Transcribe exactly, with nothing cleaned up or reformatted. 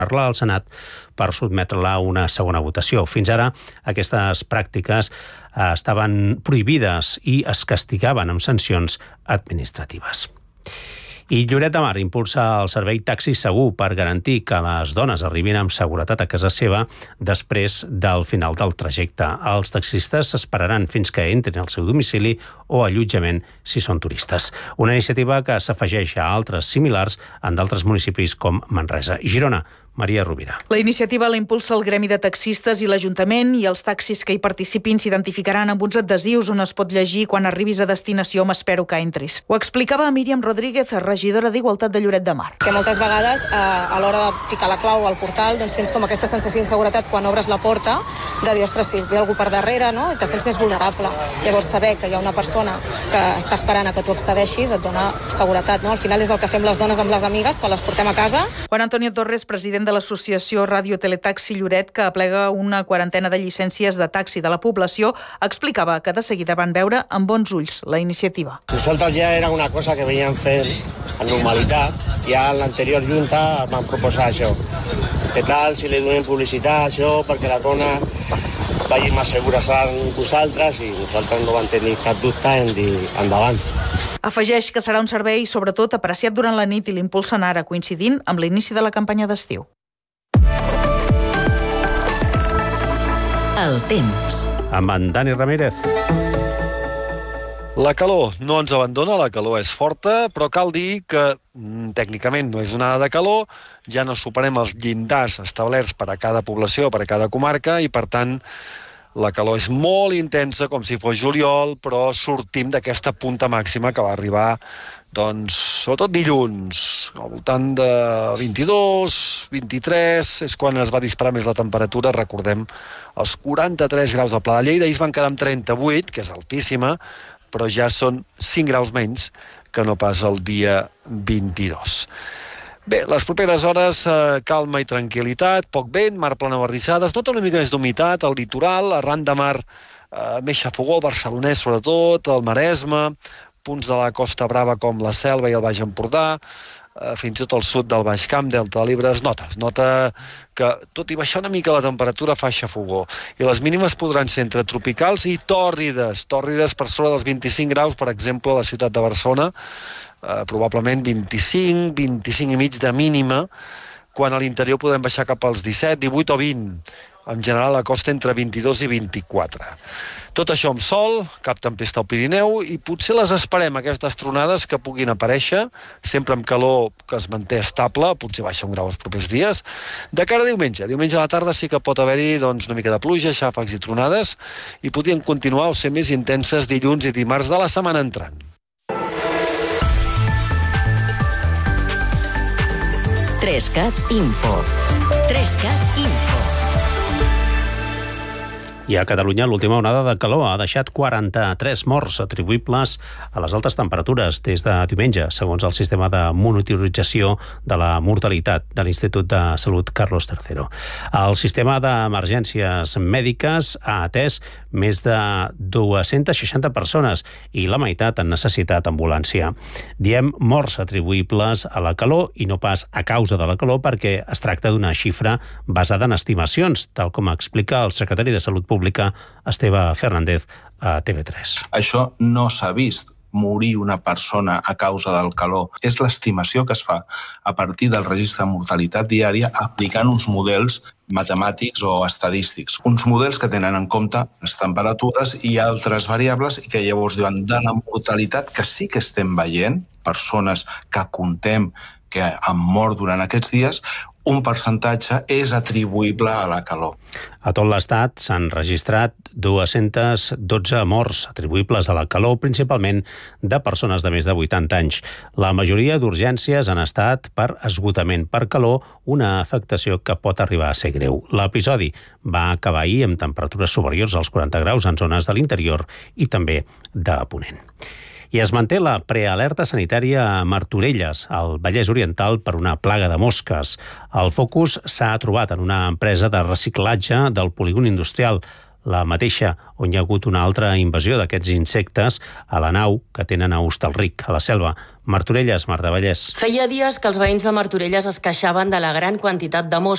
parlar al Senat per sotmetre-la a una segona votació. Fins ara, aquestes pràctiques eh, estaven prohibides i es castigaven amb sancions administratives. I Lloret de Mar impulsa el servei taxi segur per garantir que les dones arribin amb seguretat a casa seva després del final del trajecte. Els taxistes esperaran fins que entrin al seu domicili o allotjament si són turistes. Una iniciativa que s'afegeix a altres similars en d'altres municipis com Manresa i Girona. Maria Rovira. La iniciativa la impulsa el Gremi de Taxistes i l'Ajuntament, i els taxis que hi participin s'identificaran amb uns adhesius on es pot llegir: quan arribis a destinació m'espero que entris. Ho explicava Míriam Rodríguez, regidora d'Igualtat de Lloret de Mar. Que moltes vegades eh, a l'hora de ficar la clau al portal doncs tens com aquesta sensació d'inseguretat quan obres la porta, de dir, ostres, si ve algú per darrere, no? I te sents més vulnerable. Llavors saber que hi ha una persona que està esperant a que tu accedeixis et dona seguretat, no? Al final és el que fem les dones amb les amigues quan les portem a casa. Juan Antonio Torres, president de l'associació Ràdio Teletaxi Lloret, que aplega una quarantena de llicències de taxi de la població, explicava que de seguida van veure amb bons ulls la iniciativa. Nosaltres ja era una cosa que veníem fent en normalitat. Ja en l'anterior junta van proposar això. Què tal si li donem publicitat a això perquè la dona vagi més segures amb vosaltres, i nosaltres no vam tenir cap dubte en dir endavant. Afegeix que serà un servei sobretot apreciat durant la nit i l'impulsen ara, coincidint amb l'inici de la campanya d'estiu. El temps. Amb en Dani Ramírez. La calor no ens abandona, la calor és forta, però cal dir que mm, tècnicament no és onada de calor, ja no superem els llindars establerts per a cada població, per a cada comarca, i per tant la calor és molt intensa, com si fos juliol, però sortim d'aquesta punta màxima que va arribar, doncs, sobretot dilluns, al voltant de vint-i-dos, vint-i-tres, és quan es va disparar més la temperatura. Recordem els quaranta-tres graus al Pla de Lleida, ahir es van quedar amb trenta-vuit, que és altíssima, però ja són cinc graus menys que no pas el dia vint-i-dos. Bé, les properes hores, eh, calma i tranquil·litat, poc vent, mar plana bardissada, es nota una mica més d'humitat al litoral, arran de mar eh, més xafogó, el barcelonès sobretot, el Maresme, punts de la Costa Brava com la Selva i el Baix Empordà, eh, fins i tot al sud del Baix Camp, Delta de l'Ebre, es nota, es nota que tot i baixar una mica la temperatura fa xafogó, i les mínimes podran ser entre tropicals i tòrrides, tòrrides per sobre dels vint-i-cinc graus, per exemple, a la ciutat de Barcelona, Uh, probablement vint-i-cinc, vint-i-cinc i mig de mínima, quan a l'interior podem baixar cap als disset, divuit o vint. En general, a la costa entre vint-i-dos i vint-i-quatre. Tot això amb sol, cap tempesta al Pirineu, i potser les esperem, aquestes tronades que puguin aparèixer, sempre amb calor que es manté estable, potser baixa un grau els propers dies. De cara a diumenge, diumenge a la tarda sí que pot haver-hi doncs, una mica de pluja, xàfecs i tronades, i podrien continuar o ser més intenses dilluns i dimarts de la setmana entrant. Trescat Info. Trescat Info. I a Catalunya l'última onada de calor ha deixat quaranta-tres morts atribuïbles a les altes temperatures des de diumenge, segons el sistema de monitorització de la mortalitat de l'Institut de Salut Carlos tercero. El sistema d'emergències mèdiques ha atès més de dues-centes seixanta persones i la meitat han necessitat ambulància. Diem morts atribuïbles a la calor i no pas a causa de la calor, perquè es tracta d'una xifra basada en estimacions, tal com explica el secretari de Salut Pública Esteve Fernández a T V tres. Això no s'ha vist, morir una persona a causa del calor. És l'estimació que es fa a partir del registre de mortalitat diària aplicant uns models matemàtics o estadístics. Uns models que tenen en compte les temperatures i altres variables i que llavors diuen de la mortalitat que sí que estem veient, persones que contem que han mort durant aquests dies, un percentatge és atribuïble a la calor. A tot l'estat s'han registrat dues-centes dotze morts atribuïbles a la calor, principalment de persones de més de vuitanta anys. La majoria d'urgències han estat per esgotament per calor, una afectació que pot arribar a ser greu. L'episodi va acabar ahir amb temperatures superiors als quaranta graus en zones de l'interior i també de Ponent. I es manté la prealerta sanitària a Martorelles, al Vallès Oriental, per una plaga de mosques. El focus s'ha trobat en una empresa de reciclatge del polígon industrial. la mateixa on hi ha hagut una altra invasió d'aquests insectes a la nau que tenen a Hostalric, a la selva. Martorelles, Marta Vallès. Feia dies que els veïns de Martorelles es queixaven de la gran quantitat de mosques